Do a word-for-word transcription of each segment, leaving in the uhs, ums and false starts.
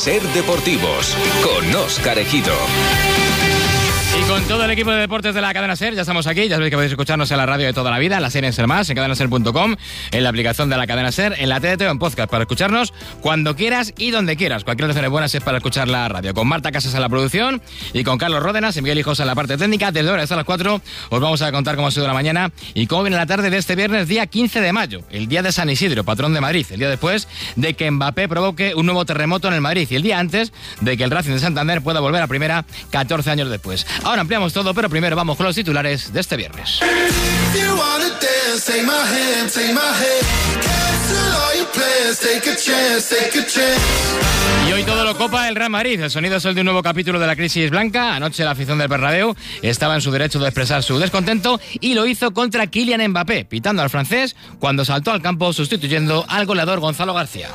Ser Deportivos, con Óscar Ejido. Y con todo el equipo de deportes de la cadena SER, ya estamos aquí. Ya sabéis que podéis escucharnos en la radio de toda la vida, en la SER en SER Más, en cadena ser punto com, en la aplicación de la cadena SER, en la T D T o en podcast, para escucharnos cuando quieras y donde quieras. Cualquier ocasión es buena es para escuchar la radio. Con Marta Casas en la producción y con Carlos Ródenas y Miguel Hijosa en la parte técnica. Desde ahora hasta las cuatro os vamos a contar cómo ha sido la mañana y cómo viene la tarde de este viernes, día quince de mayo, el día de San Isidro, patrón de Madrid, el día después de que Mbappé provoque un nuevo terremoto en el Madrid y el día antes de que el Racing de Santander pueda volver a primera catorce años después. Ahora ampliamos todo, pero primero vamos con los titulares de este viernes. Y hoy todo lo copa el Real Madrid. El sonido es el de un nuevo capítulo de la crisis blanca. Anoche la afición del Bernabéu estaba en su derecho de expresar su descontento y lo hizo contra Kylian Mbappé, pitando al francés cuando saltó al campo sustituyendo al goleador Gonzalo García.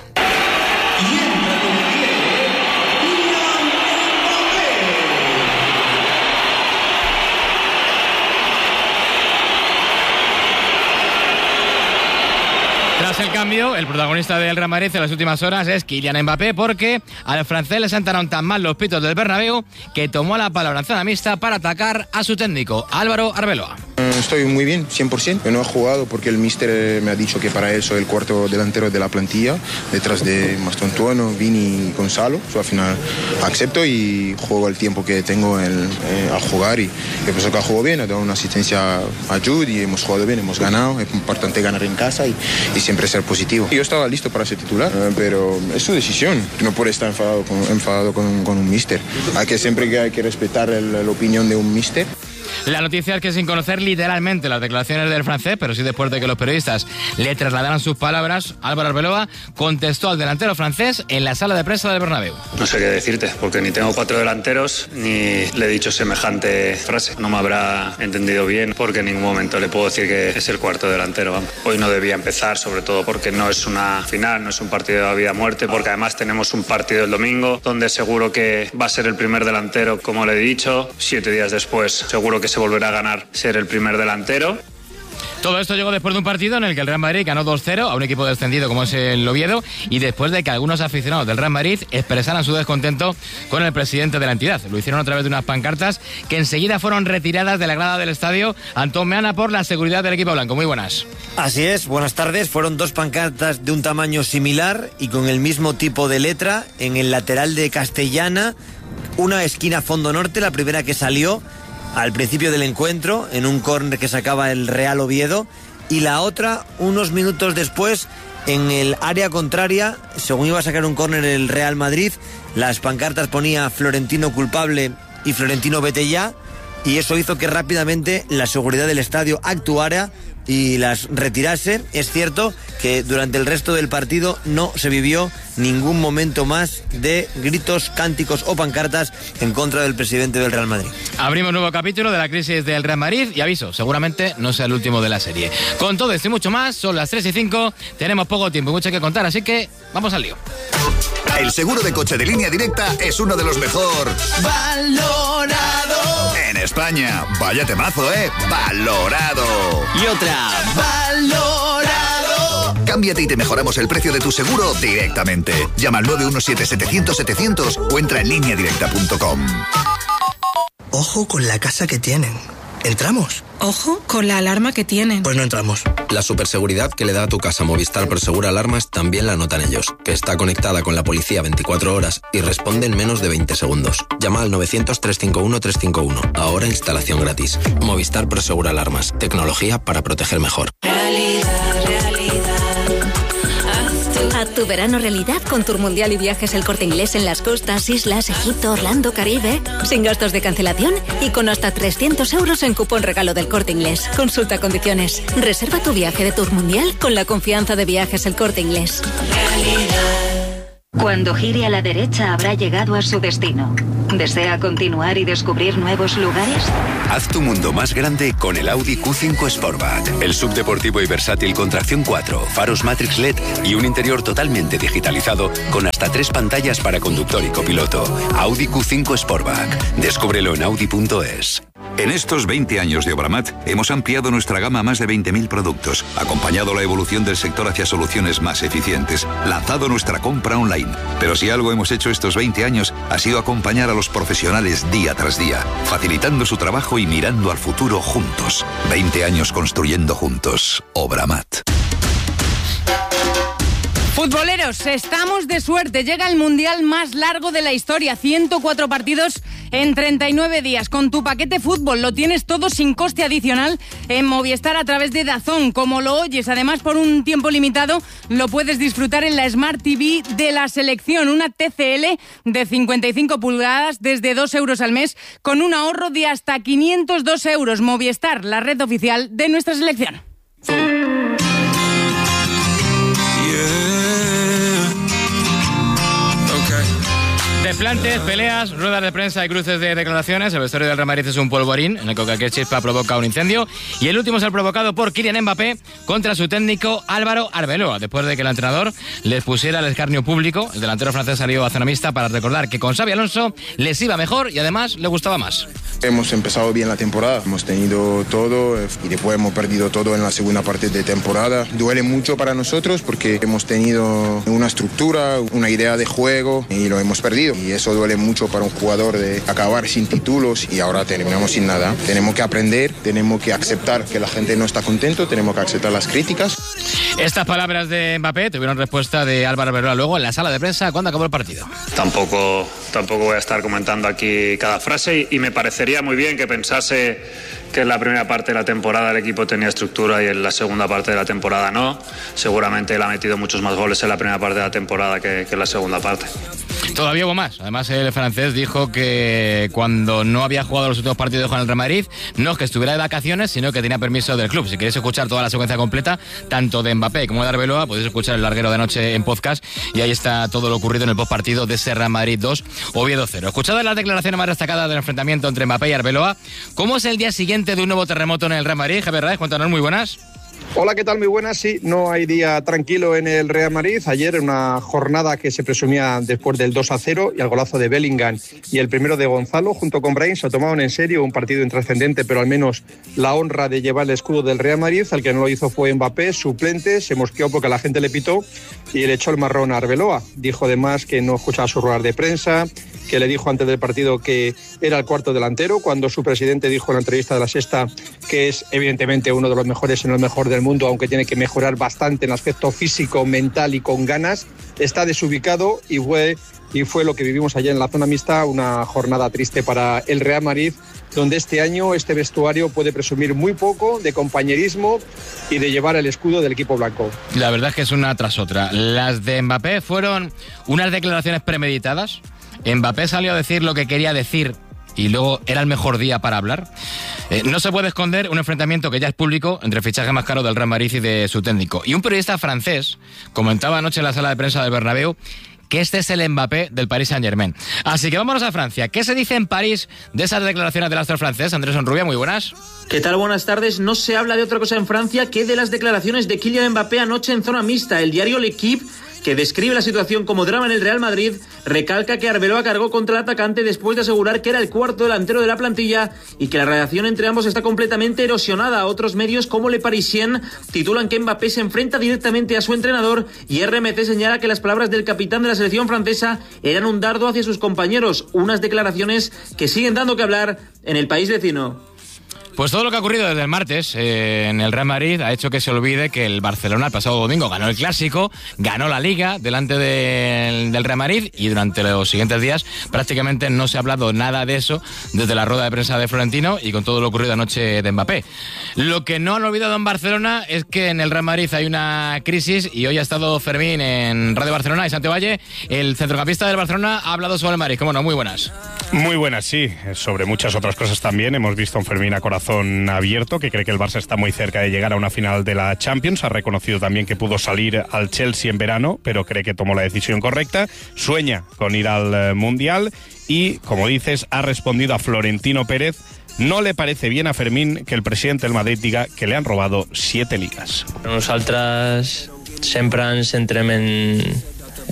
Tras el cambio, el protagonista del Real Madrid en las últimas horas es Kylian Mbappé, porque al francés le sentaron tan mal los pitos del Bernabéu que tomó la palabra en zona mixta para atacar a su técnico, Álvaro Arbeloa. Estoy muy bien, cien por ciento. Yo no he jugado porque el míster me ha dicho que para él soy el cuarto delantero de la plantilla, detrás de Mastontuono, Vini y Gonzalo. Yo al final acepto y juego el tiempo que tengo en, eh, a jugar, y yo pienso que ha jugado bien, ha dado una asistencia a Jude y hemos jugado bien, hemos ganado. Es importante ganar en casa y, y siempre ser positivo. Yo estaba listo para ser titular, pero es su decisión. No puede estar enfadado con, enfadado con, con un míster. Hay que siempre que hay que respetar el, la opinión de un míster. La noticia es que sin conocer literalmente las declaraciones del francés, pero sí después de que los periodistas le trasladaran sus palabras, Álvaro Arbeloa contestó al delantero francés en la sala de prensa del Bernabéu. No sé qué decirte, porque ni tengo cuatro delanteros ni le he dicho semejante frase. No me habrá entendido bien, porque en ningún momento le puedo decir que es el cuarto delantero. Vamos. Hoy no debía empezar, sobre todo porque no es una final, no es un partido de vida o muerte, porque además tenemos un partido el domingo donde seguro que va a ser el primer delantero, como le he dicho. Siete días después seguro que se volverá a ganar ser el primer delantero. Todo esto llegó después de un partido en el que el Real Madrid ganó dos cero a un equipo descendido como es el Oviedo, y después de que algunos aficionados del Real Madrid expresaran su descontento con el presidente de la entidad. Lo hicieron a través de unas pancartas que enseguida fueron retiradas de la grada del estadio Antón Meana por la seguridad del equipo blanco. Muy buenas. Así es, buenas tardes. Fueron dos pancartas de un tamaño similar y con el mismo tipo de letra en el lateral de Castellana, una esquina fondo norte, la primera que salió al principio del encuentro, en un córner que sacaba el Real Oviedo, y la otra unos minutos después en el área contraria, según iba a sacar un córner el Real Madrid. Las pancartas ponía Florentino culpable y Florentino vete ya, y eso hizo que rápidamente la seguridad del estadio actuara y las retirase. Es cierto que durante el resto del partido no se vivió ningún momento más de gritos, cánticos o pancartas en contra del presidente del Real Madrid. Abrimos un nuevo capítulo de la crisis del Real Madrid y aviso, seguramente no sea el último de la serie. Con todo esto y mucho más, son las tres y cinco, tenemos poco tiempo y mucho que contar, así que vamos al lío. El seguro de coche de Línea Directa es uno de los mejor valorado en España. Vaya temazo, ¿eh? Valorado. Y otra, valorado. Cámbiate y te mejoramos el precio de tu seguro directamente. Llama al nueve uno siete, setecientos, setecientos o entra en línea directa punto com. Ojo con la casa que tienen. ¿Entramos? Ojo con la alarma que tienen. Pues no entramos. La superseguridad que le da a tu casa Movistar Prosegur Alarmas también la notan ellos, que está conectada con la policía veinticuatro horas y responde en menos de veinte segundos. Llama al novecientos, trescientos cincuenta y uno, trescientos cincuenta y uno. Ahora instalación gratis. Movistar Prosegur Alarmas. Tecnología para proteger mejor. Realidad, realidad. Haz tu verano realidad con Tour Mundial y Viajes El Corte Inglés en las costas, islas, Egipto, Orlando, Caribe, sin gastos de cancelación y con hasta trescientos euros en cupón regalo del Corte Inglés. Consulta condiciones. Reserva tu viaje de Tour Mundial con la confianza de Viajes El Corte Inglés. Realidad. Cuando gire a la derecha habrá llegado a su destino. ¿Desea continuar y descubrir nuevos lugares? Haz tu mundo más grande con el Audi Q cinco Sportback. El subdeportivo y versátil con tracción cuatro, faros Matrix L E D y un interior totalmente digitalizado con hasta tres pantallas para conductor y copiloto. Audi Q cinco Sportback. Descúbrelo en audi punto es. En estos veinte años de Obramat hemos ampliado nuestra gama a más de veinte mil productos, acompañado la evolución del sector hacia soluciones más eficientes, lanzado nuestra compra online. Pero si algo hemos hecho estos veinte años ha sido acompañar a los profesionales día tras día, facilitando su trabajo y mirando al futuro juntos. veinte años construyendo juntos. Obramat. Futboleros, estamos de suerte. Llega el mundial más largo de la historia. ciento cuatro partidos en treinta y nueve días. Con tu paquete fútbol lo tienes todo sin coste adicional en Movistar a través de DAZN. Como lo oyes, además por un tiempo limitado lo puedes disfrutar en la Smart T V de la selección. Una T C L de cincuenta y cinco pulgadas desde dos euros al mes con un ahorro de hasta quinientos dos euros. Movistar, la red oficial de nuestra selección. Desplantes, peleas, ruedas de prensa y cruces de declaraciones. El vestuario del Real Madrid es un polvorín en el que cualquier chispa provoca un incendio. Y el último es el provocado por Kylian Mbappé contra su técnico Álvaro Arbeloa, después de que el entrenador les pusiera el escarnio público. El delantero francés salió a zona mixta para recordar que con Xabi Alonso les iba mejor y además le gustaba más. Hemos empezado bien la temporada, hemos tenido todo y después hemos perdido todo en la segunda parte de temporada. Duele mucho para nosotros porque hemos tenido una estructura, una idea de juego y lo hemos perdido. Y eso duele mucho para un jugador de acabar sin títulos y ahora terminamos sin nada. Tenemos que aprender, tenemos que aceptar que la gente no está contento, tenemos que aceptar las críticas. Estas palabras de Mbappé tuvieron respuesta de Álvaro Arbeloa luego en la sala de prensa cuando acabó el partido. Tampoco, tampoco voy a estar comentando aquí cada frase y, y me parecería muy bien que pensase que en la primera parte de la temporada el equipo tenía estructura y en la segunda parte de la temporada no. Seguramente él ha metido muchos más goles en la primera parte de la temporada que, que en la segunda parte. Todavía hubo más. Además, el francés dijo que cuando no había jugado los últimos partidos con el Real Madrid, no es que estuviera de vacaciones, sino que tenía permiso del club. Si queréis escuchar toda la secuencia completa, tanto de Mbappé como de Arbeloa, podéis escuchar el larguero de noche en podcast y ahí está todo lo ocurrido en el postpartido de ese Real Madrid dos, Oviedo cero. Escuchadas las declaraciones más destacadas del enfrentamiento entre Mbappé y Arbeloa, ¿cómo es el día siguiente de un nuevo terremoto en el Real Madrid? Javier Raez, cuéntanos, muy buenas. Hola, ¿qué tal? Muy buenas. Sí, no hay día tranquilo en el Real Madrid. Ayer una jornada que se presumía después del dos a cero y al golazo de Bellingham y el primero de Gonzalo junto con Brahim se tomaron en serio un partido intrascendente, pero al menos la honra de llevar el escudo del Real Madrid. Al que no lo hizo fue Mbappé, suplente, se mosqueó porque la gente le pitó y le echó el marrón a Arbeloa. Dijo además que no escuchaba sus ruedas de prensa, que le dijo antes del partido que era el cuarto delantero, cuando su presidente dijo en la entrevista de La Sexta que es evidentemente uno de los mejores, en el mejor del mundo, aunque tiene que mejorar bastante en aspecto físico, mental y con ganas. Está desubicado y fue, y fue lo que vivimos ayer en la zona mixta, una jornada triste para el Real Madrid, donde este año este vestuario puede presumir muy poco de compañerismo y de llevar el escudo del equipo blanco. La verdad es que es una tras otra. Las de Mbappé fueron unas declaraciones premeditadas. Mbappé salió a decir lo que quería decir y luego era el mejor día para hablar. Eh, no se puede esconder un enfrentamiento que ya es público entre el fichaje más caro del Real Madrid y de su técnico. Y un periodista francés comentaba anoche en la sala de prensa del Bernabéu que este es el Mbappé del Paris Saint-Germain. Así que vámonos a Francia. ¿Qué se dice en París de esas declaraciones del astro francés? Andrés Onrubia, muy buenas. ¿Qué tal? Buenas tardes. No se habla de otra cosa en Francia que de las declaraciones de Kylian Mbappé anoche en zona mixta. El diario L'Equipe, que describe la situación como drama en el Real Madrid, recalca que Arbeloa cargó contra el atacante después de asegurar que era el cuarto delantero de la plantilla y que la relación entre ambos está completamente erosionada. Otros medios como Le Parisien titulan que Mbappé se enfrenta directamente a su entrenador y R M C señala que las palabras del capitán de la selección francesa eran un dardo hacia sus compañeros, unas declaraciones que siguen dando que hablar en el país vecino. Pues todo lo que ha ocurrido desde el martes eh, en el Real Madrid ha hecho que se olvide que el Barcelona el pasado domingo ganó el Clásico, ganó la Liga delante de, del Real Madrid y durante los siguientes días prácticamente no se ha hablado nada de eso desde la rueda de prensa de Florentino y con todo lo ocurrido anoche de Mbappé. Lo que no han olvidado en Barcelona es que en el Real Madrid hay una crisis y hoy ha estado Fermín en Radio Barcelona y Santiago Valle, el centrocampista del Barcelona, ha hablado sobre el Madrid. ¿Cómo no? Muy buenas. Muy buenas, sí. Sobre muchas otras cosas también. Hemos visto a un Fermín a corazón abierto, que cree que el Barça está muy cerca de llegar a una final de la Champions. Ha reconocido también que pudo salir al Chelsea en verano, pero cree que tomó la decisión correcta. Sueña con ir al Mundial y, como dices, ha respondido a Florentino Pérez. No le parece bien a Fermín que el presidente del Madrid diga que le han robado siete ligas. Nosaltres sempre ens centrem en,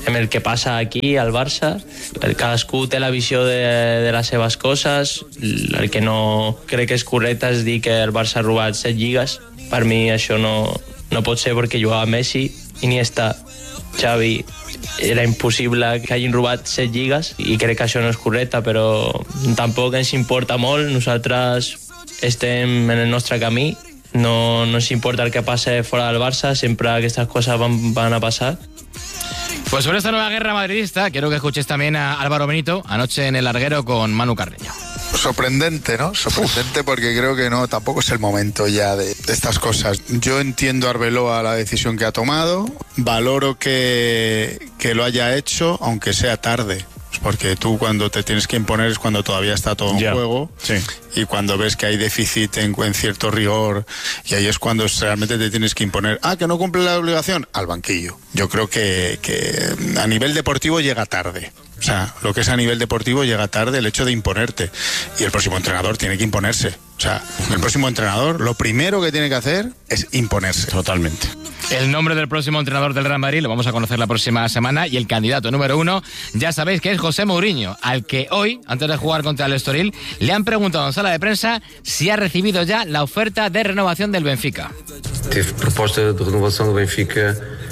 amb el que passa aquí al Barça. El cadascú té la visió de, de les seves coses. El que no crec que és correcte és dir que el Barça ha robat set lligues. Per mi això no, no pot ser, perquè jugava Messi, Iniesta, Xavi. Era impossible que hagin robat set lligues i crec que això no és correcte, però tampoc ens importa molt. Nosaltres estem en el nostre camí. No nos importa el que pase fuera del Barça, siempre que estas cosas van, van a pasar. Pues sobre esta nueva guerra madridista, quiero que escuches también a Álvaro Benito anoche en El Larguero con Manu Carreño. Sorprendente, ¿no? Sorprendente. Uf. Porque creo que no, tampoco es el momento ya de, de estas cosas. Yo entiendo a Arbeloa la decisión que ha tomado, valoro que, que lo haya hecho, aunque sea tarde. Porque tú cuando te tienes que imponer es cuando todavía está todo en yeah. juego, sí. Y cuando ves que hay déficit en, en cierto rigor, y ahí es cuando realmente te tienes que imponer. Ah, que no cumple la obligación, al banquillo. Yo creo que, que a nivel deportivo llega tarde. O sea, lo que es a nivel deportivo llega tarde el hecho de imponerte. Y el próximo entrenador tiene que imponerse. O sea, el próximo entrenador lo primero que tiene que hacer es imponerse. Totalmente. El nombre del próximo entrenador del Real Madrid lo vamos a conocer la próxima semana, y el candidato número uno, ya sabéis que es José Mourinho, al que hoy, antes de jugar contra el Estoril, le han preguntado en sala de prensa si ha recibido ya la oferta de renovación del Benfica. Tive proposta de renovación del Benfica.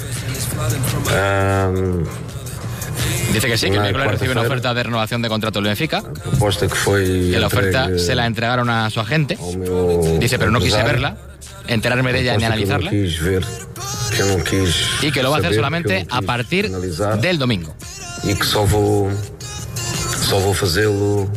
Um... Dice que sí, que el miércoles recibe una oferta de renovación de contrato del Benfica. Que, fue que la oferta se la entregaron a su agente. Dice, pero no quise verla, enterarme de ella ni analizarla. Y que lo va a hacer solamente a partir del domingo. Y que solo voy a hacerlo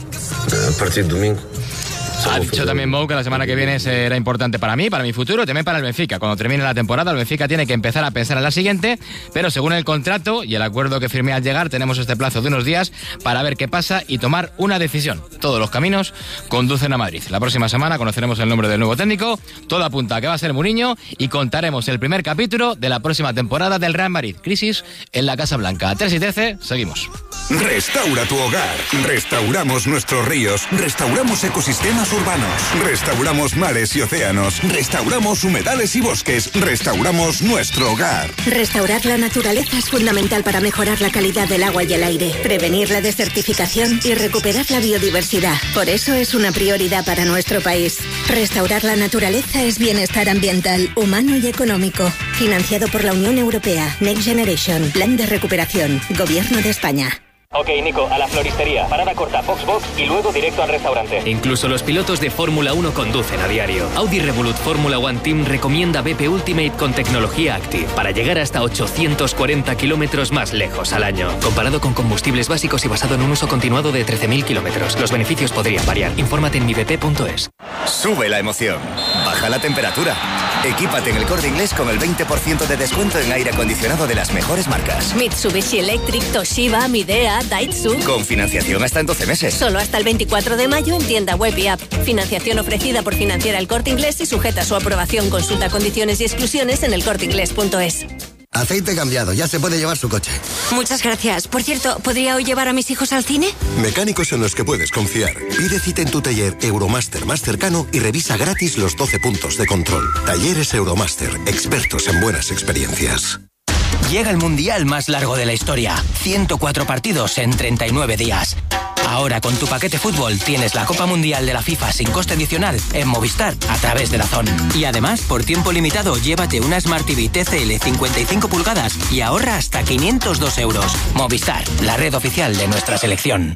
a partir del domingo. Ha dicho también Mou que la semana que viene será importante para mí, para mi futuro, también para el Benfica. Cuando termine la temporada, el Benfica tiene que empezar a pensar en la siguiente, pero según el contrato y el acuerdo que firmé al llegar, tenemos este plazo de unos días para ver qué pasa y tomar una decisión. Todos los caminos conducen a Madrid. La próxima semana conoceremos el nombre del nuevo técnico, todo apunta a que va a ser Mourinho, y contaremos el primer capítulo de la próxima temporada del Real Madrid. Crisis en la Casa Blanca. tres y trece, seguimos. Restaura tu hogar. Restauramos nuestros ríos. Restauramos ecosistemas urbanos. Restauramos mares y océanos. Restauramos humedales y bosques. Restauramos nuestro hogar. Restaurar la naturaleza es fundamental para mejorar la calidad del agua y el aire, prevenir la desertificación y recuperar la biodiversidad. Por eso es una prioridad para nuestro país. Restaurar la naturaleza es bienestar ambiental, humano y económico. Financiado por la Unión Europea. Next Generation. Plan de recuperación. Gobierno de España. Ok, Nico, a la floristería, parada corta, Foxbox y luego directo al restaurante. Incluso los pilotos de Fórmula uno conducen a diario. Audi Revolut Fórmula One Team recomienda B P Ultimate con tecnología Active para llegar hasta ochocientos cuarenta kilómetros más lejos al año. Comparado con combustibles básicos y basado en un uso continuado de trece mil kilómetros. Los beneficios podrían variar. Infórmate en mi b p punto es. Sube la emoción. Baja la temperatura. Equípate en El Corte Inglés con el veinte por ciento de descuento en aire acondicionado de las mejores marcas. Mitsubishi Electric, Toshiba, Midea, Daitsu. Con financiación hasta en doce meses. Solo hasta el veinticuatro de mayo en tienda web y app. Financiación ofrecida por Financiera El Corte Inglés y sujeta a su aprobación. Consulta condiciones y exclusiones en el corte inglés punto es. Aceite cambiado, ya se puede llevar su coche. Muchas gracias. Por cierto, ¿podría hoy llevar a mis hijos al cine? Mecánicos en los que puedes confiar. Pide cita en tu taller Euromaster más cercano y revisa gratis los doce puntos de control. Talleres Euromaster, expertos en buenas experiencias. Llega el mundial más largo de la historia. ciento cuatro partidos en treinta y nueve días. Ahora con tu paquete fútbol tienes la Copa Mundial de la FIFA sin coste adicional en Movistar a través de DAZN. Y además, por tiempo limitado, llévate una Smart T V T C L cincuenta y cinco pulgadas y ahorra hasta quinientos dos euros. Movistar, la red oficial de nuestra selección.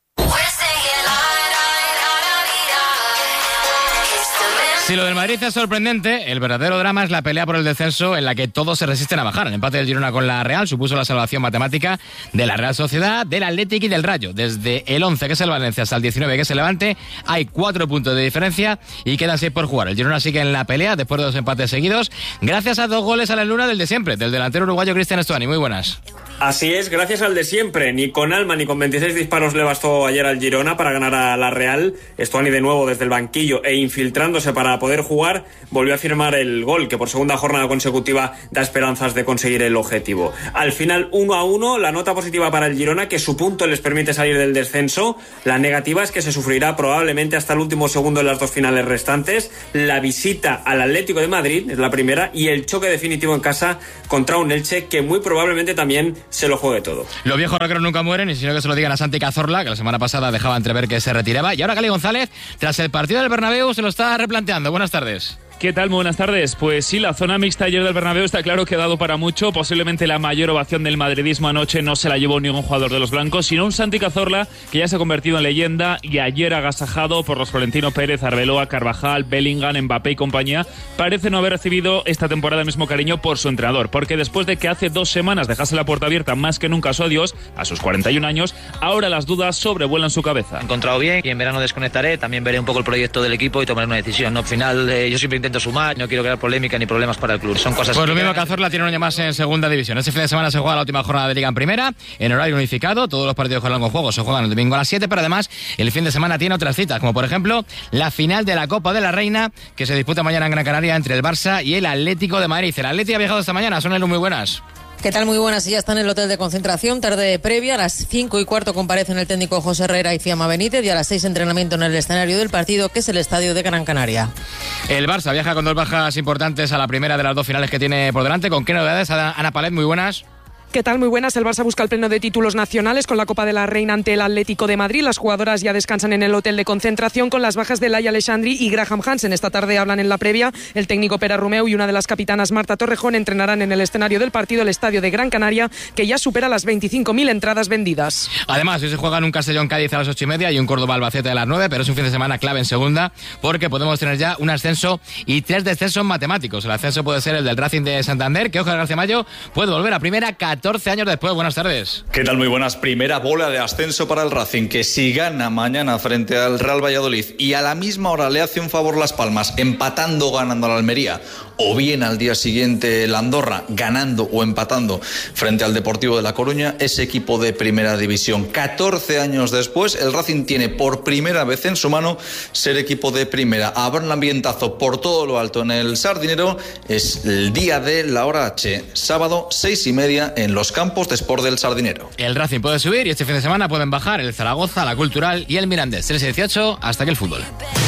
Si lo del Madrid es sorprendente, el verdadero drama es la pelea por el descenso en la que todos se resisten a bajar. El empate del Girona con la Real supuso la salvación matemática de la Real Sociedad, del Athletic y del Rayo. Desde el once, que es el Valencia, hasta el diecinueve, que es el Levante, hay cuatro puntos de diferencia y quedan seis por jugar. El Girona sigue en la pelea después de dos empates seguidos, gracias a dos goles a la luna del de siempre, del delantero uruguayo Cristian Stuani. Muy buenas. Así es, gracias al de siempre. Ni con alma ni con veintiséis disparos le bastó ayer al Girona para ganar a la Real. Stuani de nuevo desde el banquillo e infiltrándose para poder jugar, volvió a firmar el gol que por segunda jornada consecutiva da esperanzas de conseguir el objetivo. Al final uno a uno, la nota positiva para el Girona, que su punto les permite salir del descenso. La negativa es que se sufrirá probablemente hasta el último segundo en las dos finales restantes. La visita al Atlético de Madrid es la primera y el choque definitivo en casa contra un Elche que muy probablemente también se lo juegue todo. Los viejos rockeros nunca mueren, y sino que se lo digan a Santi Cazorla, que la semana pasada dejaba entrever que se retiraba. Y ahora Gali González, tras el partido del Bernabéu, se lo está replanteando. Buenas tardes. ¿Qué tal? Muy buenas tardes. Pues sí, la zona mixta ayer del Bernabéu está claro que ha dado para mucho. Posiblemente la mayor ovación del madridismo anoche no se la llevó ningún jugador de los blancos, sino un Santi Cazorla que ya se ha convertido en leyenda y ayer agasajado por los Florentino Pérez, Arbeloa, Carvajal, Bellingham, Mbappé y compañía. Parece no haber recibido esta temporada el mismo cariño por su entrenador, porque después de que hace dos semanas dejase la puerta abierta más que nunca a su adiós, a sus cuarenta y un años, ahora las dudas sobrevuelan su cabeza. He encontrado bien y en verano desconectaré, también veré un poco el proyecto del equipo y tomaré una decisión. No, al final eh, yo siempre intento sumar, no quiero crear polémica ni problemas para el club. Son cosas. Pues lo mismo que Cazorla tiene un año más en segunda división. Este fin de semana se juega la última jornada de Liga en primera, en horario unificado. Todos los partidos con largo juego se juegan el domingo a las siete, pero además el fin de semana tiene otras citas, como por ejemplo la final de la Copa de la Reina, que se disputa mañana en Gran Canaria entre el Barça y el Atlético de Madrid. El Atlético ha viajado esta mañana, son muy buenas. ¿Qué tal? Muy buenas. Ya está en el hotel de concentración, tarde previa. A las cinco y cuarto comparecen el técnico José Herrera y Fiamma Benítez, y a las seis entrenamiento en el escenario del partido, que es el estadio de Gran Canaria. El Barça viaja con dos bajas importantes a la primera de las dos finales que tiene por delante. ¿Con qué novedades? Ana Palet, muy buenas. ¿Qué tal? Muy buenas. El Barça busca el pleno de títulos nacionales con la Copa de la Reina ante el Atlético de Madrid. Las jugadoras ya descansan en el hotel de concentración con las bajas de Laia Alexandri y Graham Hansen. Esta tarde hablan en la previa. El técnico Pere Romeu y una de las capitanas, Marta Torrejón, entrenarán en el escenario del partido, el estadio de Gran Canaria, que ya supera las veinticinco mil entradas vendidas. Además, hoy se juegan un Castellón-Cádiz a las ocho y media y un Córdoba-Albacete a las nueve, pero es un fin de semana clave en segunda, porque podemos tener ya un ascenso y tres descensos matemáticos. El ascenso puede ser el del Racing de Santander, que Óscar García Mayo puede volver a primera catorce años después. Buenas tardes. ¿Qué tal? Muy buenas. Primera bola de ascenso para el Racing, que si gana mañana frente al Real Valladolid y a la misma hora le hace un favor Las Palmas, empatando o ganando a la Almería, o bien al día siguiente el Andorra, ganando o empatando frente al Deportivo de La Coruña, ese equipo de primera división. catorce años después, el Racing tiene por primera vez en su mano ser equipo de primera. Habrá un ambientazo por todo lo alto en el Sardinero. Es el día de la hora H, sábado seis y media en los campos de Sport del Sardinero. El Racing puede subir y este fin de semana pueden bajar el Zaragoza, la Cultural y el Mirandés. tres y dieciocho, hasta que el fútbol.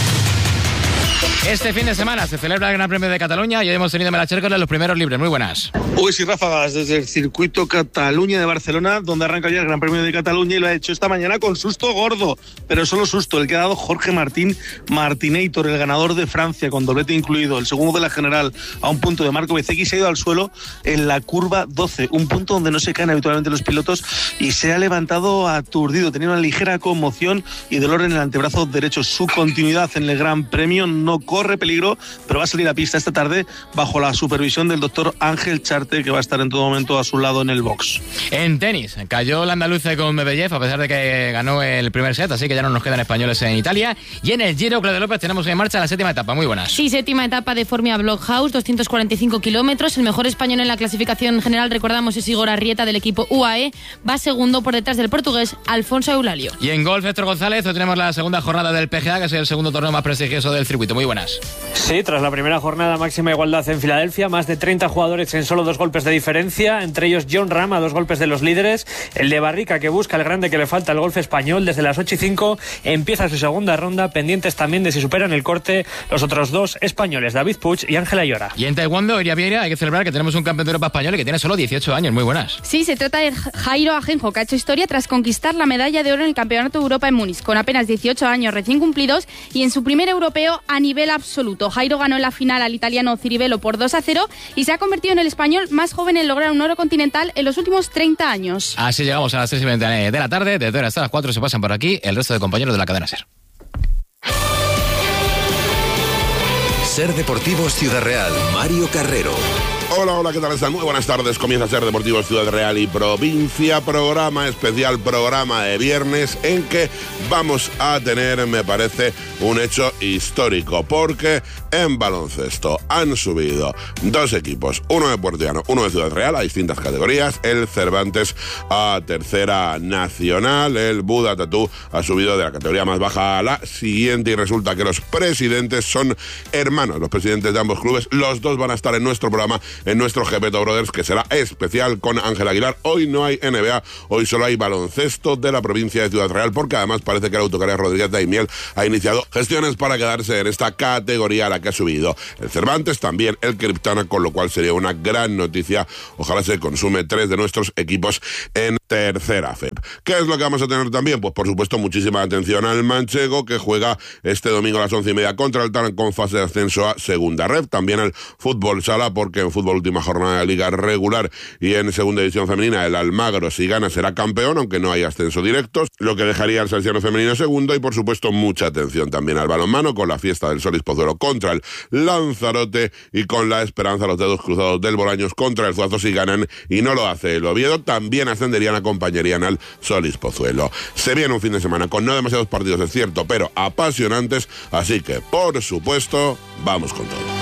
Este fin de semana se celebra el Gran Premio de Cataluña y hoy hemos tenido Melachercos los primeros libres. Muy buenas. Uy, sí, ráfagas desde el circuito Cataluña de Barcelona, donde arranca ya el Gran Premio de Cataluña, y lo ha hecho esta mañana con susto gordo, pero solo susto, el que ha dado Jorge Martín Martinator, el ganador de Francia, con doblete incluido, el segundo de la general, a un punto de Marco Bezzecchi, se ha ido al suelo en la curva doce, un punto donde no se caen habitualmente los pilotos, y se ha levantado aturdido, tenía una ligera conmoción y dolor en el antebrazo derecho. Su continuidad en el Gran Premio no corre peligro, pero va a salir a pista esta tarde bajo la supervisión del doctor Ángel Charte, que va a estar en todo momento a su lado en el box. En tenis, cayó el andaluce con Medvedev, a pesar de que ganó el primer set, así que ya no nos quedan españoles en Italia. Y en el Giro, Claudia López, tenemos en marcha la séptima etapa. Muy buenas. Sí, séptima etapa de Formia Blockhouse, doscientos cuarenta y cinco kilómetros. El mejor español en la clasificación general, recordamos, es Igor Arrieta, del equipo U A E. Va segundo por detrás del portugués Alfonso Eulalio. Y en golf, Héctor González, hoy tenemos la segunda jornada del P G A, que es el segundo torneo más prestigioso del circuito. Muy buenas. Sí, tras la primera jornada, máxima igualdad en Filadelfia, más de treinta jugadores en solo dos golpes de diferencia, entre ellos John Ram a dos golpes de los líderes, el de Barrica, que busca el grande que le falta al golf español. Desde las ocho y cinco empieza su segunda ronda, pendientes también de si superan el corte los otros dos españoles, David Puig y Ángela Llora. Y en Taekwondo, Iria Vieira, hay que celebrar que tenemos un campeón de Europa español y que tiene solo dieciocho años. Muy buenas. Sí, se trata de Jairo Ajenjo, que ha hecho historia tras conquistar la medalla de oro en el Campeonato de Europa en Múnich, con apenas dieciocho años recién cumplidos y en su primer europeo a nivel absoluto. Jairo ganó en la final al italiano Ciribello por dos a cero y se ha convertido en el español más joven en lograr un oro continental en los últimos treinta años. Así llegamos a las tres y veinte de la tarde. Desde ahora hasta las cuatro se pasan por aquí el resto de compañeros de la cadena SER. SER Deportivos Ciudad Real, Mario Carrero. Hola, hola, ¿qué tal están? Muy buenas tardes. Comienza SER Deportivos Ciudad Real y Provincia, programa especial, programa de viernes, en que vamos a tener, me parece, un hecho histórico, porque en baloncesto han subido dos equipos, uno de Puerto Llano, uno de Ciudad Real, a distintas categorías. El Cervantes a tercera nacional, el Buda Tatú ha subido de la categoría más baja a la siguiente, y resulta que los presidentes son hermanos, los presidentes de ambos clubes. Los dos van a estar en nuestro programa en nuestro Gepetto Brothers, que será especial con Ángel Aguilar. Hoy no hay N B A, hoy solo hay baloncesto de la provincia de Ciudad Real, porque además parece que el Autocares Rodríguez de Aimiel ha iniciado gestiones para quedarse en esta categoría a la que ha subido el Cervantes, también el Criptana, con lo cual sería una gran noticia. Ojalá se consume tres de nuestros equipos en tercera F E P. ¿Qué es lo que vamos a tener también? Pues por supuesto muchísima atención al manchego, que juega este domingo a las once y media contra el Tarancón, fase de ascenso a segunda red. También el fútbol sala, porque en fútbol última jornada de liga regular y en segunda división femenina el Almagro, si gana, será campeón, aunque no hay ascenso directo, lo que dejaría al Salesiano femenino segundo. Y por supuesto mucha atención también al balonmano, con la fiesta del Solís Pozuelo contra el Lanzarote y con la esperanza, los dedos cruzados del Bolaños contra el Zuazo. Si ganan y no lo hace el Oviedo, también ascenderían, acompañarían al Solís Pozuelo. Se viene un fin de semana con no demasiados partidos, es cierto, pero apasionantes, así que por supuesto vamos con todo.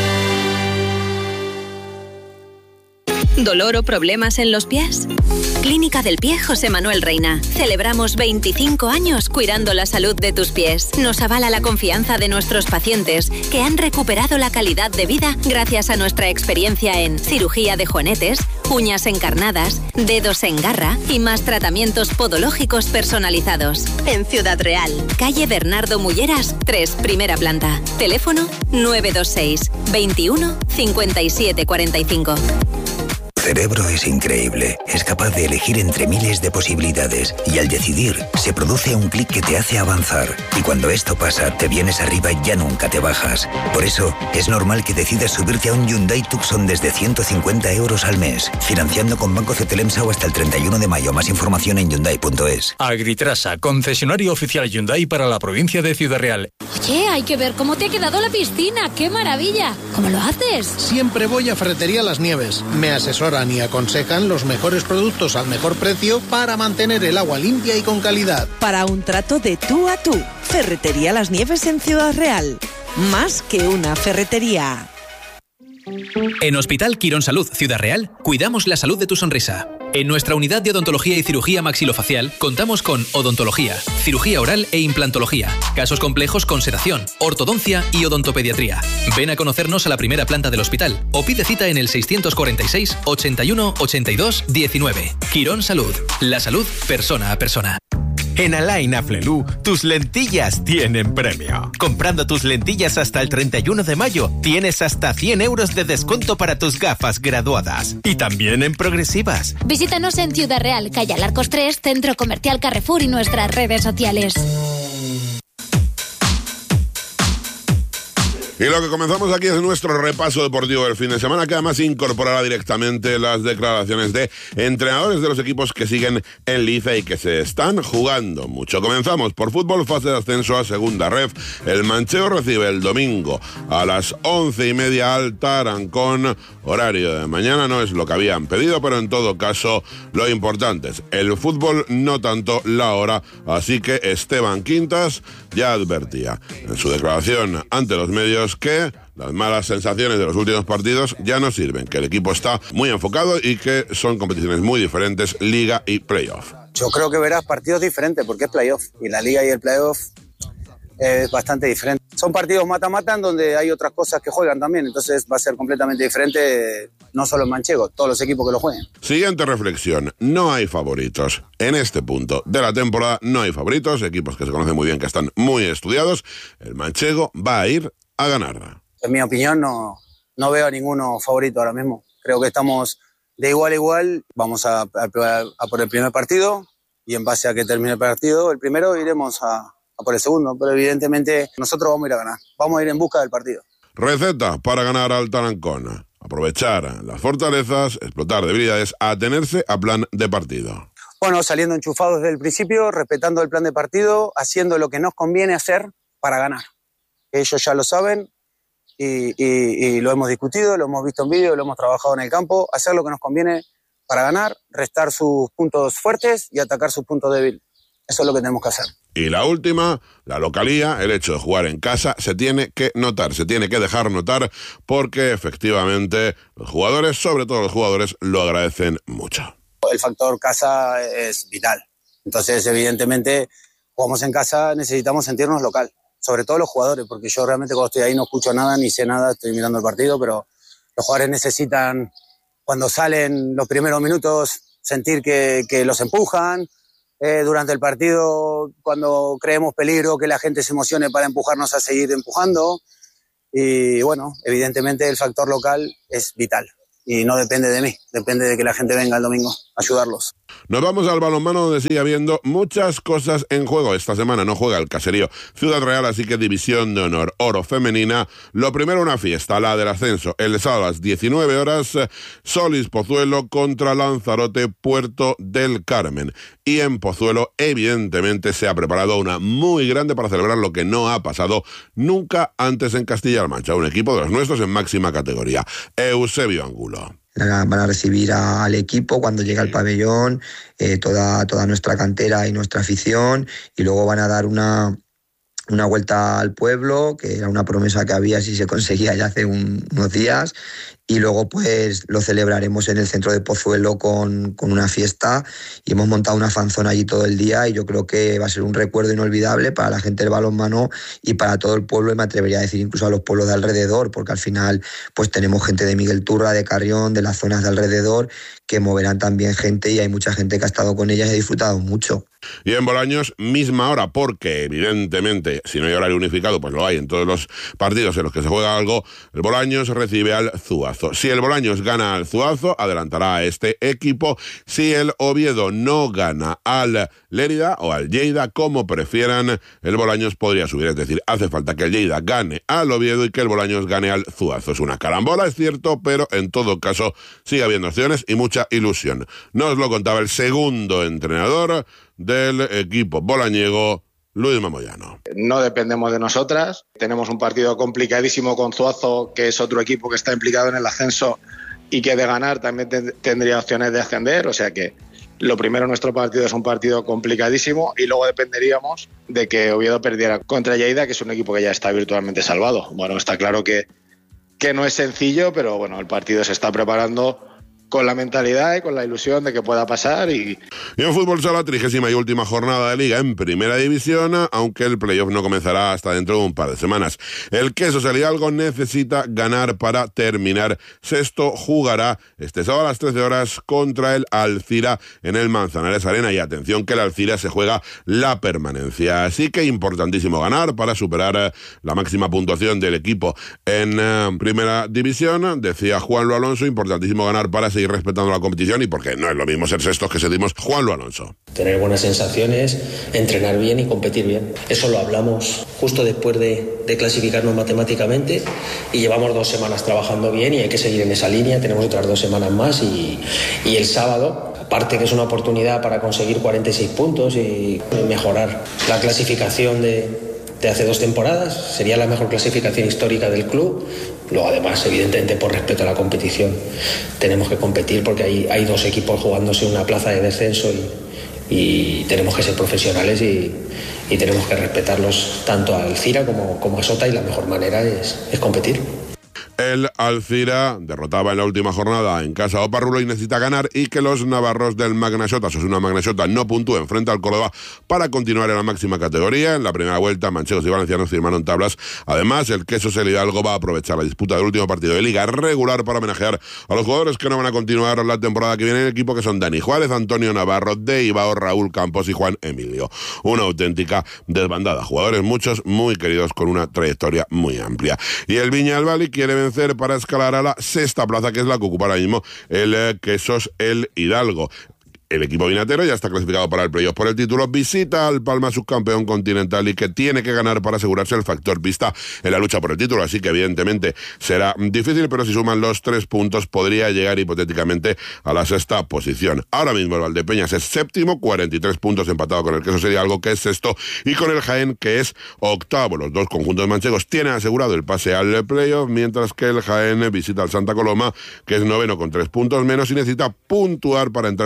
¿Dolor o problemas en los pies? Clínica del Pie José Manuel Reina. Celebramos veinticinco años cuidando la salud de tus pies. Nos avala la confianza de nuestros pacientes, que han recuperado la calidad de vida gracias a nuestra experiencia en cirugía de juanetes, uñas encarnadas, dedos en garra y más tratamientos podológicos personalizados. En Ciudad Real, calle Bernardo Mulleras, tres, primera planta. Teléfono nueve dos seis, veintiuno, cincuenta y siete cuarenta y cinco. Tu cerebro es increíble, es capaz de elegir entre miles de posibilidades y al decidir se produce un clic que te hace avanzar. Y cuando esto pasa, te vienes arriba y ya nunca te bajas. Por eso, es normal que decidas subirte a un Hyundai Tucson desde ciento cincuenta euros al mes, financiando con Banco Cetelemsa o hasta el treinta y uno de mayo. Más información en Hyundai punto es. Agritrasa, concesionario oficial Hyundai para la provincia de Ciudad Real. Oye, hay que ver cómo te ha quedado la piscina. ¡Qué maravilla! ¿Cómo lo haces? Siempre voy a Ferretería Las Nieves. Me asesoran y aconsejan los mejores productos al mejor precio para mantener el agua limpia y con calidad. Para un trato de tú a tú. Ferretería Las Nieves en Ciudad Real. Más que una ferretería. En Hospital Quirón Salud Ciudad Real, cuidamos la salud de tu sonrisa. En nuestra unidad de odontología y cirugía maxilofacial contamos con odontología, cirugía oral e implantología, casos complejos con sedación, ortodoncia y odontopediatría. Ven a conocernos a la primera planta del hospital o pide cita en el seiscientos cuarenta y seis, ochenta y uno, ochenta y dos, diecinueve. Quirón Salud, la salud persona a persona. En Alain Afflelou, tus lentillas tienen premio. Comprando tus lentillas hasta el treinta y uno de mayo, tienes hasta cien euros de descuento para tus gafas graduadas. Y también en progresivas. Visítanos en Ciudad Real, calle Alarcos tres, Centro Comercial Carrefour y nuestras redes sociales. Y lo que comenzamos aquí es nuestro repaso deportivo del fin de semana, que además incorporará directamente las declaraciones de entrenadores de los equipos que siguen en liza y que se están jugando mucho. Comenzamos por fútbol, fase de ascenso a segunda ref. El Manchego recibe el domingo a las once y media al Tarancón. Horario de mañana no es lo que habían pedido, pero en todo caso lo importante es el fútbol, no tanto la hora. Así que Esteban Quintas ya advertía en su declaración ante los medios que las malas sensaciones de los últimos partidos ya no sirven, que el equipo está muy enfocado y que son competiciones muy diferentes, liga y playoff. Yo creo que verás partidos diferentes porque es playoff y la liga y el playoff es bastante diferente. Son partidos mata-mata en donde hay otras cosas que juegan también, entonces va a ser completamente diferente, no solo el manchego, todos los equipos que lo jueguen. Siguiente reflexión, no hay favoritos. En este punto de la temporada no hay favoritos, equipos que se conocen muy bien, que están muy estudiados. El manchego va a ir a ganar. En mi opinión no, no veo a ninguno favorito ahora mismo. Creo que estamos de igual a igual. Vamos a, a, a por el primer partido y en base a que termine el partido, el primero, iremos a, a por el segundo. Pero evidentemente nosotros vamos a ir a ganar. Vamos a ir en busca del partido. Receta para ganar al Tarancón. Aprovechar las fortalezas, explotar debilidades, atenerse a plan de partido. Bueno, saliendo enchufados desde el principio, respetando el plan de partido, haciendo lo que nos conviene hacer para ganar. Ellos ya lo saben y, y, y lo hemos discutido, lo hemos visto en vídeo, lo hemos trabajado en el campo. Hacer lo que nos conviene para ganar, restar sus puntos fuertes y atacar sus puntos débiles. Eso es lo que tenemos que hacer. Y la última, la localía, el hecho de jugar en casa, se tiene que notar, se tiene que dejar notar, porque efectivamente los jugadores, sobre todo los jugadores, lo agradecen mucho. El factor casa es vital. Entonces, evidentemente, jugamos en casa, necesitamos sentirnos local. Sobre todo los jugadores, porque yo realmente cuando estoy ahí no escucho nada, ni sé nada, estoy mirando el partido, pero Los jugadores necesitan, cuando salen los primeros minutos, sentir que, que los empujan. Eh, durante el partido, cuando creemos peligro, que la gente se emocione para empujarnos a seguir empujando. Y bueno, evidentemente el factor local es vital. Y no depende de mí, depende de que la gente venga el domingo a ayudarlos. Nos vamos al balonmano, donde sigue habiendo muchas cosas en juego. Esta semana no juega el Caserío Ciudad Real, así que División de Honor Oro Femenina. Lo primero, una fiesta, la del ascenso. El sábado a las diecinueve horas, Solís Pozuelo contra Lanzarote Puerto del Carmen. Y en Pozuelo, evidentemente, se ha preparado una muy grande para celebrar lo que no ha pasado nunca antes en Castilla-La Mancha. Un equipo de los nuestros en máxima categoría. Eusebio Angulo. Van a recibir a, al equipo cuando llega al pabellón, eh, toda, toda nuestra cantera y nuestra afición, y luego van a dar una, una vuelta al pueblo, que era una promesa que había si se conseguía ya hace un, unos días, y luego pues lo celebraremos en el centro de Pozuelo con, con una fiesta, y hemos montado una fanzona allí todo el día, y yo creo que va a ser un recuerdo inolvidable para la gente del balonmano y para todo el pueblo, y me atrevería a decir incluso a los pueblos de alrededor, porque al final pues tenemos gente de Miguel Turra, de Carrión, de las zonas de alrededor, que moverán también gente, y hay mucha gente que ha estado con ellas y ha disfrutado mucho. Y en Bolaños, misma hora, porque evidentemente, si no hay horario unificado, pues lo hay en todos los partidos en los que se juega algo. El Bolaños recibe al Zuazo. Si el Bolaños gana al Zuazo, adelantará a este equipo. Si el Oviedo no gana al Lérida o al Lleida, como prefieran, el Bolaños podría subir. Es decir, hace falta que el Lleida gane al Oviedo y que el Bolaños gane al Zuazo. Es una carambola, es cierto, pero en todo caso sigue habiendo opciones y mucha ilusión. Nos lo contaba el segundo entrenador del equipo bolañego, Luis Mamoyano. No dependemos de nosotras. Tenemos un partido complicadísimo con Zuazo, que es otro equipo que está implicado en el ascenso y que de ganar también te- tendría opciones de ascender. O sea que lo primero, nuestro partido es un partido complicadísimo, y luego dependeríamos de que Oviedo perdiera contra Lleida, que es un equipo que ya está virtualmente salvado. Bueno, está claro que, que no es sencillo, pero bueno, el partido se está preparando con la mentalidad y con la ilusión de que pueda pasar. Y, y en fútbol sala, trigésima y última jornada de Liga en Primera División, aunque el playoff no comenzará hasta dentro de un par de semanas. El Quesos El Hidalgo necesita ganar para terminar sexto. Jugará este sábado a las trece horas contra el Alcira en el Manzanares Arena. Y atención, que el Alcira se juega la permanencia. Así que importantísimo ganar para superar eh, la máxima puntuación del equipo en eh, Primera División. Decía Juanlo Alonso, importantísimo ganar para seguir respetando la competición, y porque no es lo mismo ser sextos que seguimos. Juanlo Alonso. Tener buenas sensaciones, entrenar bien y competir bien. Eso lo hablamos justo después de, de clasificarnos matemáticamente, y llevamos dos semanas trabajando bien y hay que seguir en esa línea. Tenemos otras dos semanas más, y, y el sábado, aparte que es una oportunidad para conseguir cuarenta y seis puntos y mejorar la clasificación de de hace dos temporadas, sería la mejor clasificación histórica del club. Luego, además, evidentemente, por respeto a la competición, tenemos que competir porque hay, hay dos equipos jugándose una plaza de descenso, y, y tenemos que ser profesionales y, y tenemos que respetarlos tanto a Alcira como, como a Sota, y la mejor manera es, es competir. El Alcira derrotaba en la última jornada en casa a Oparrulo y necesita ganar, y que los navarros del Magnasota, Osasuna Magnasota, no puntúen frente al Córdoba para continuar en la máxima categoría. En la primera vuelta, manchegos y valencianos firmaron tablas. Además, el Quesos El Hidalgo va a aprovechar la disputa del último partido de Liga regular para homenajear a los jugadores que no van a continuar la temporada que viene en el equipo, que son Dani Juárez, Antonio Navarro, de Ibao, Raúl Campos y Juan Emilio. Una auténtica desbandada. Jugadores muchos, muy queridos, con una trayectoria muy amplia. Y el Viña del Bali quiere vencer para escalar a la sexta plaza, que es la que ocupa ahora mismo el eh, Quesos El Hidalgo. El equipo vinatero ya está clasificado para el playoff por el título. Visita al Palma, subcampeón continental, y que tiene que ganar para asegurarse el factor pista en la lucha por el título. Así que evidentemente será difícil, pero si suman los tres puntos podría llegar hipotéticamente a la sexta posición. Ahora mismo el Valdepeñas es séptimo, cuarenta y tres puntos, empatado con el Quesos El Hidalgo, que es sexto, y con el Jaén, que es octavo. Los dos conjuntos manchegos tienen asegurado el pase al playoff, mientras que el Jaén visita al Santa Coloma, que es noveno con tres puntos menos y necesita puntuar para entrar en los ocho primeros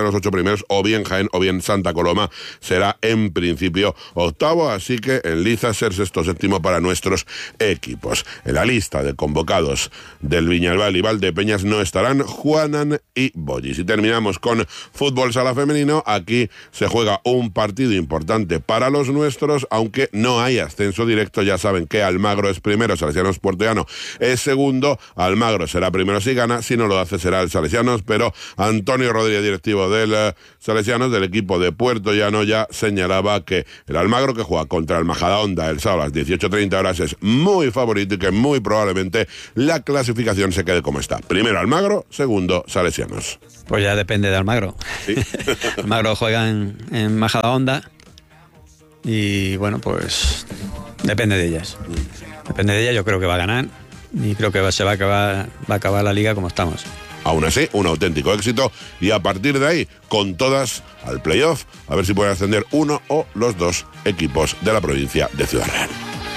primeros, o bien Jaén o bien Santa Coloma será en principio octavo, así que en liza ser sexto séptimo para nuestros equipos. En la lista de convocados del Viñalbal y Valdepeñas no estarán Juanan y Bollis. Y terminamos con fútbol sala femenino. Aquí se juega un partido importante para los nuestros, aunque no hay ascenso directo. Ya saben que Almagro es primero, Salesianos Puertollano es segundo. Almagro será primero si gana, si no lo hace será el Salesianos, pero Antonio Rodríguez, directivo del uh, Salesianos, del equipo de Puertollano, ya señalaba que el Almagro, que juega contra el Majadahonda el sábado a las dieciocho treinta horas, es muy favorito y que muy probablemente la clasificación se quede como está. Primero Almagro, segundo Salesianos. Pues ya depende de Almagro. ¿Sí? Almagro juega en, en Majadahonda y bueno, pues depende de ellas. Depende de ellas, yo creo que va a ganar y creo que va, se va a acabar, va a acabar la liga como estamos. Aún así, un auténtico éxito y a partir de ahí, con todas al playoff, a ver si pueden ascender uno o los dos equipos de la provincia de Ciudad Real.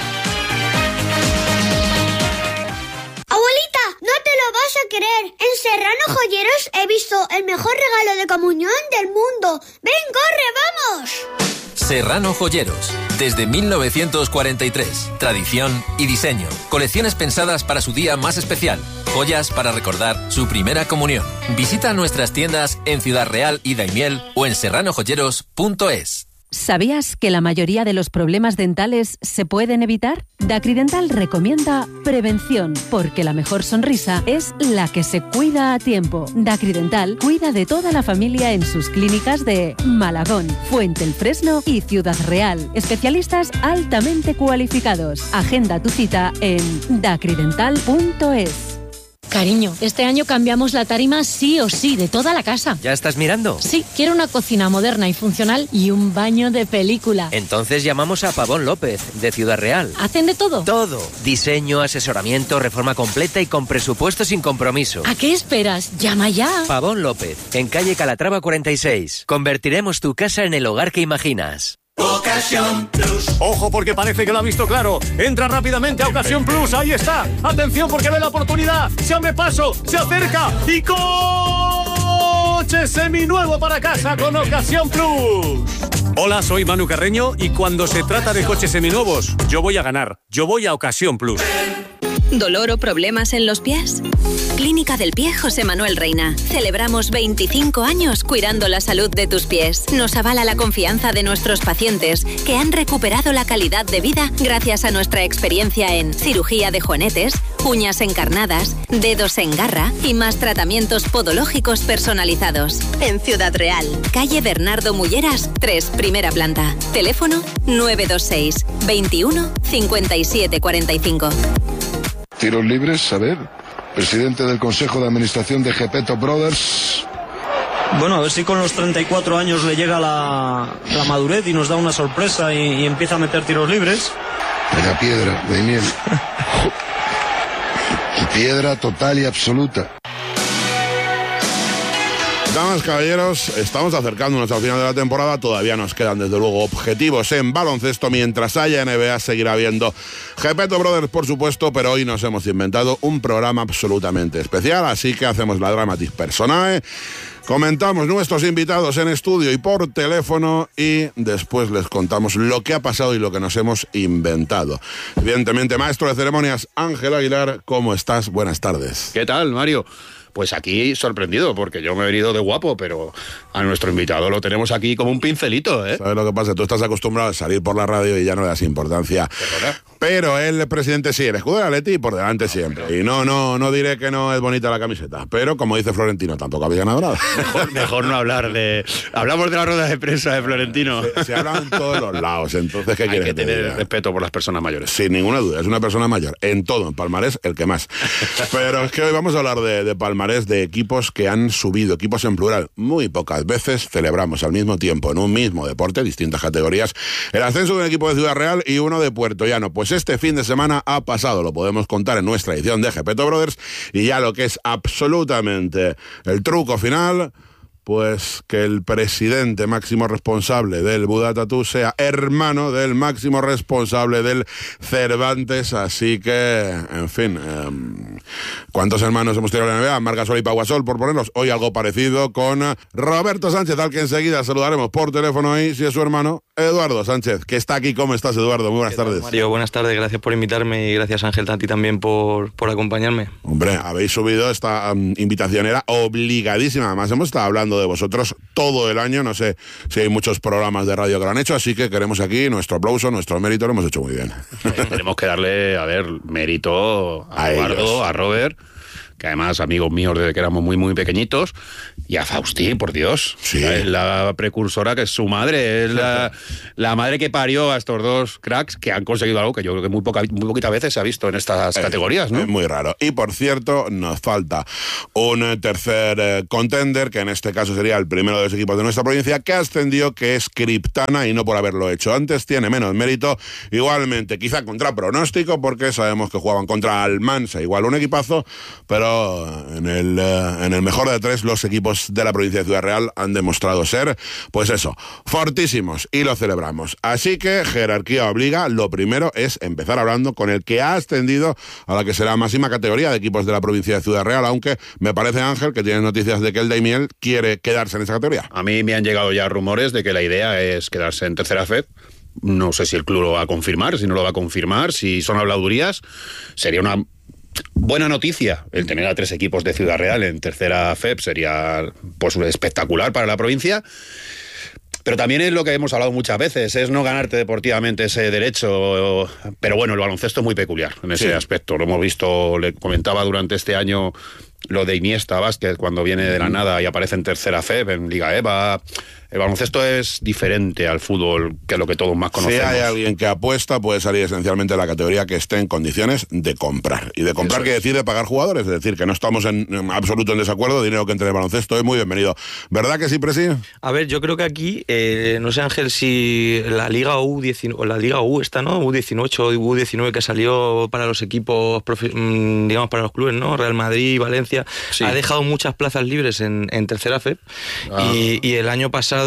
Abuelita, no te lo vas a creer. En Serrano Joyeros he visto el mejor regalo de comunión del mundo. ¡Ven, corre, vamos! Serrano Joyeros. Desde mil novecientos cuarenta y tres. Tradición y diseño. Colecciones pensadas para su día más especial. Joyas para recordar su primera comunión. Visita nuestras tiendas en Ciudad Real y Daimiel o en serrano joyeros punto es. ¿Sabías que la mayoría de los problemas dentales se pueden evitar? Dacridental recomienda prevención, porque la mejor sonrisa es la que se cuida a tiempo. Dacridental cuida de toda la familia en sus clínicas de Malagón, Fuente el Fresno y Ciudad Real. Especialistas altamente cualificados. Agenda tu cita en dacridental punto es. Cariño, este año cambiamos la tarima sí o sí, de toda la casa. ¿Ya estás mirando? Sí, quiero una cocina moderna y funcional y un baño de película. Entonces llamamos a Pavón López, de Ciudad Real. ¿Hacen de todo? Todo. Diseño, asesoramiento, reforma completa y con presupuesto sin compromiso. ¿A qué esperas? ¡Llama ya! Pavón López, en calle Calatrava cuarenta y seis. Convertiremos tu casa en el hogar que imaginas. Ocasión Plus. Ojo, porque parece que lo ha visto claro. Entra rápidamente a Ocasión Plus. Ahí está. Atención, porque ve la oportunidad. Se abre paso, se acerca y coche seminuevo para casa con Ocasión Plus. Hola, soy Manu Carreño y cuando se trata de coches seminuevos, yo voy a ganar. Yo voy a Ocasión Plus. ¿Dolor o problemas en los pies? Clínica del Pie José Manuel Reina. Celebramos veinticinco años cuidando la salud de tus pies. Nos avala la confianza de nuestros pacientes que han recuperado la calidad de vida gracias a nuestra experiencia en cirugía de juanetes, uñas encarnadas, dedos en garra y más tratamientos podológicos personalizados. En Ciudad Real, calle Bernardo Mulleras, tres, primera planta. Teléfono nueve dos seis, veintiuno, cincuenta y siete cuarenta y cinco. Tiros libres, a ver. Presidente del Consejo de Administración de Gepetto Brothers. Bueno, a ver si con los treinta y cuatro años le llega la, la madurez y nos da una sorpresa y, y empieza a meter tiros libres. Vaya piedra, de miel. Piedra total y absoluta. Damas, caballeros, estamos acercándonos al final de la temporada. Todavía nos quedan, desde luego, objetivos en baloncesto. Mientras haya N B A, seguirá habiendo Gepetto Brothers, por supuesto, pero hoy nos hemos inventado un programa absolutamente especial, así que hacemos la Dramatis Personae, comentamos nuestros invitados en estudio y por teléfono y después les contamos lo que ha pasado y lo que nos hemos inventado. Evidentemente, maestro de ceremonias, Ángel Aguilar, ¿cómo estás? Buenas tardes. ¿Qué tal, Mario? Pues aquí sorprendido, porque yo me he venido de guapo, pero a nuestro invitado lo tenemos aquí como un pincelito, ¿eh? ¿Sabes lo que pasa? Tú estás acostumbrado a salir por la radio y ya no le das importancia. ¿Perdona? Pero el presidente sí, el escudo de Atleti por delante no, siempre. Pero... Y no, no, no diré que no es bonita la camiseta, pero como dice Florentino, tampoco había ganado nada. Mejor, mejor no hablar de... Hablamos de la rueda de prensa de Florentino. Se, se habla en todos los lados, entonces, ¿qué Hay quieres que tener que respeto por las personas mayores. Sin ninguna duda, es una persona mayor. En todo, en palmarés, el que más. Pero es que hoy vamos a hablar de, de palmarés de equipos que han subido, equipos en plural. Muy pocas veces celebramos al mismo tiempo en un mismo deporte, distintas categorías, el ascenso de un equipo de Ciudad Real y uno de Puertollano. Pues este fin de semana ha pasado, lo podemos contar en nuestra edición de Gepetto Brothers, y ya lo que es absolutamente el truco final, pues que el presidente máximo responsable del Buda Tattoo sea hermano del máximo responsable del Cervantes, así que, en fin, eh, ¿Cuántos hermanos hemos tenido en la N B A? Marc Gasol y Pau Gasol, por ponerlos. Hoy algo parecido con Roberto Sánchez, al que enseguida saludaremos por teléfono y si es su hermano, Eduardo Sánchez, que está aquí. ¿Cómo estás, Eduardo? Muy buenas tardes. Mario, buenas tardes. Gracias por invitarme y gracias, Ángel, a ti también por, por acompañarme. Hombre, habéis subido esta um, invitación, era obligadísima. Además, hemos estado hablando de vosotros todo el año. No sé si hay muchos programas de radio que lo han hecho, así que queremos aquí nuestro aplauso, nuestro mérito. Lo hemos hecho muy bien. Tenemos que darle, a ver, mérito a, a Eduardo, ellos. A Robert, que además amigos míos desde que éramos muy muy pequeñitos, y a Fausti, por Dios. Sí. Es la precursora que es su madre, es la, la madre que parió a estos dos cracks que han conseguido algo que yo creo que muy, poca, muy poquitas veces se ha visto en estas es, categorías, ¿no? Es muy raro. Y por cierto, nos falta un tercer eh, contender, que en este caso sería el primero de los equipos de nuestra provincia, que ascendió, que es Criptana, y no por haberlo hecho antes, tiene menos mérito. Igualmente, quizá contra pronóstico, porque sabemos que jugaban contra Almansa, igual un equipazo, pero en el, eh, en el mejor de tres los equipos de la provincia de Ciudad Real han demostrado ser, pues eso, fortísimos, y lo celebramos. Así que jerarquía obliga. Lo primero es empezar hablando con el que ha ascendido a la que será máxima categoría de equipos de la provincia de Ciudad Real, aunque me parece, Ángel, que tienes noticias de que el Daimiel quiere quedarse en esa categoría. A mí me han llegado ya rumores de que la idea es quedarse en tercera F E P. No sé si el club lo va a confirmar, si no lo va a confirmar, si son habladurías. Sería una buena noticia el tener a tres equipos de Ciudad Real en tercera F E P, sería pues espectacular para la provincia. Pero también es lo que hemos hablado muchas veces, es no ganarte deportivamente ese derecho. Pero bueno, el baloncesto es muy peculiar en ese sí. aspecto. Lo hemos visto, le comentaba durante este año lo de Iniesta Vázquez, cuando viene de la nada y aparece en tercera F E P, en Liga EVA. El baloncesto es diferente al fútbol, que es lo que todos más conocemos. Si hay alguien que apuesta, puede salir esencialmente de la categoría que esté en condiciones de comprar. Y de comprar que decide pagar jugadores, es decir, que no estamos en, en absoluto en desacuerdo, dinero que entre en el baloncesto es muy bienvenido. ¿Verdad que sí, Presi? A ver, yo creo que aquí, eh, no sé, Ángel, si la Liga U diecinueve, o la Liga U esta, ¿no? U dieciocho o U diecinueve que salió para los equipos, digamos, para los clubes, ¿no? Real Madrid, Valencia, sí. ha dejado muchas plazas libres en, en tercera F E P. Ah. Y, y el año pasado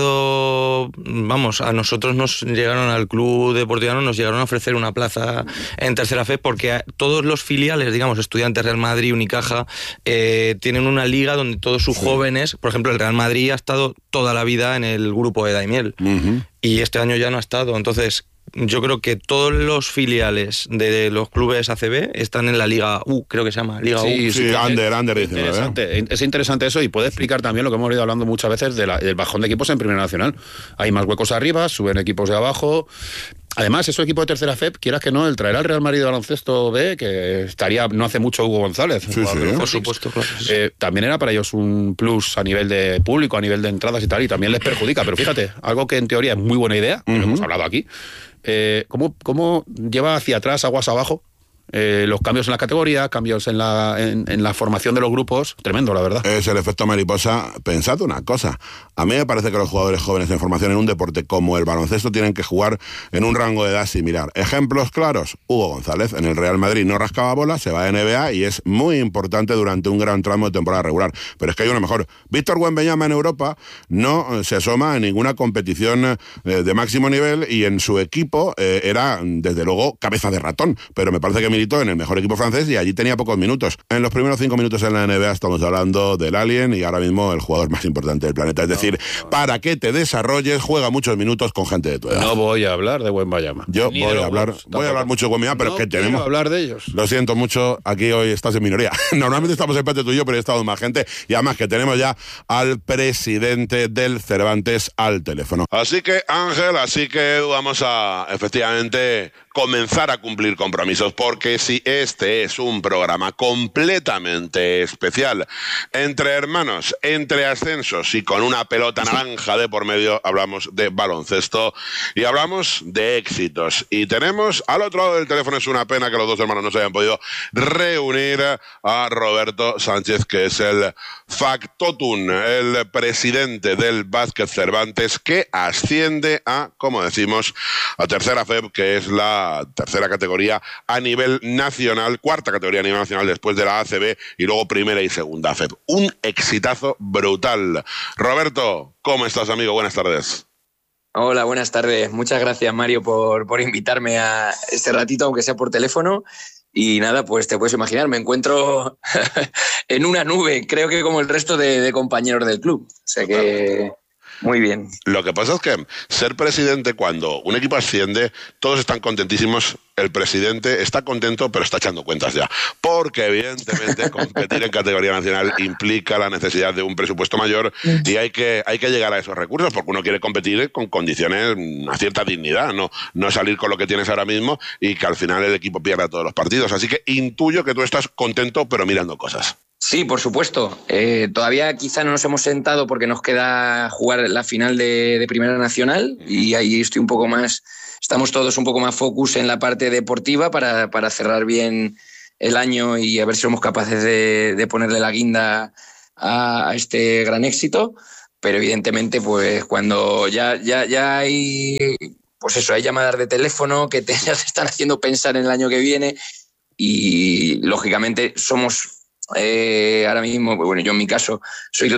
vamos, a nosotros nos llegaron, al Club Deportivo nos llegaron a ofrecer una plaza en tercera F E P, porque todos los filiales, digamos, Estudiantes, Real Madrid, Unicaja, eh, tienen una liga donde todos sus sí. jóvenes, por ejemplo, el Real Madrid ha estado toda la vida en el grupo de Daimiel, uh-huh. y este año ya no ha estado, entonces yo creo que todos los filiales de los clubes A C B están en la Liga U, creo que se llama, Liga sí, U. Sí, sí, Under, Under diecinueve. Interesante. Es interesante eso y puede explicar también lo que hemos ido hablando muchas veces de la, del bajón de equipos en Primera Nacional. Hay más huecos arriba, suben equipos de abajo. Además, esos equipos de tercera F E P, quieras que no, el traer al Real Madrid de baloncesto B, que estaría no hace mucho Hugo González. Sí, sí, por supuesto, claro. Eh, también era para ellos un plus a nivel de público, a nivel de entradas y tal, y también les perjudica. Pero fíjate, algo que en teoría es muy buena idea, uh-huh. lo hemos hablado aquí, eh, ¿cómo, ¿cómo lleva hacia atrás, aguas abajo? Eh, los cambios en la categoría, cambios en la, en, en la formación de los grupos, tremendo, la verdad. Es el efecto mariposa. Pensad una cosa, a mí me parece que los jugadores jóvenes en formación en un deporte como el baloncesto tienen que jugar en un rango de edad similar. Ejemplos claros, Hugo González en el Real Madrid no rascaba bola, se va a N B A y es muy importante durante un gran tramo de temporada regular, pero es que hay uno mejor. Víctor Wembanyama en Europa no se asoma a ninguna competición eh, de máximo nivel y en su equipo eh, era desde luego cabeza de ratón, pero me parece que militó en el mejor equipo francés y allí tenía pocos minutos. En los primeros cinco minutos en la N B A estamos hablando del Alien y ahora mismo el jugador más importante del planeta. Es decir, no, no. para que te desarrolles, juega muchos minutos con gente de tu edad. No voy a hablar de Wembanyama. Yo Ni voy a hablar, buenos, voy a hablar mucho de Wembanyama, pero no es que tenemos. No hablar de ellos. Lo siento mucho, aquí hoy estás en minoría. Normalmente estamos en parte tú y yo, pero he estado más gente y además que tenemos ya al presidente del Cervantes al teléfono. Así que, Ángel, así que vamos a efectivamente comenzar a cumplir compromisos, porque si este es un programa completamente especial, entre hermanos, entre ascensos y con una pelota naranja de por medio, hablamos de baloncesto y hablamos de éxitos. Y tenemos al otro lado del teléfono, es una pena que los dos hermanos no se hayan podido reunir, a Roberto Sánchez, que es el factotum, el presidente del Básquet Cervantes, que asciende a, como decimos, a tercera F E P, que es la tercera categoría a nivel nacional, cuarta categoría a nivel nacional después de la A C B y luego primera y segunda F E P. Un exitazo brutal. Roberto, ¿cómo estás, amigo? Buenas tardes. Hola, buenas tardes. Muchas gracias, Mario, por, por invitarme a este ratito, aunque sea por teléfono. Y nada, pues te puedes imaginar, me encuentro en una nube, creo que como el resto de, de compañeros del club. O sea que muy bien. Lo que pasa es que ser presidente, cuando un equipo asciende, todos están contentísimos. El presidente está contento, pero está echando cuentas ya. Porque, evidentemente, competir en categoría nacional implica la necesidad de un presupuesto mayor y hay que, hay que llegar a esos recursos, porque uno quiere competir con condiciones, a cierta dignidad, no, no salir con lo que tienes ahora mismo y que al final el equipo pierda todos los partidos. Así que intuyo que tú estás contento, pero mirando cosas. Sí, por supuesto. Eh, todavía quizá no nos hemos sentado porque nos queda jugar la final de, de Primera Nacional y ahí estoy un poco más... Estamos todos un poco más focus en la parte deportiva para, para cerrar bien el año y a ver si somos capaces de, de ponerle la guinda a, a este gran éxito. Pero evidentemente, pues cuando ya, ya, ya hay, pues eso, hay llamadas de teléfono que te, ya te están haciendo pensar en el año que viene y lógicamente somos... Eh, ahora mismo, bueno, yo en mi caso soy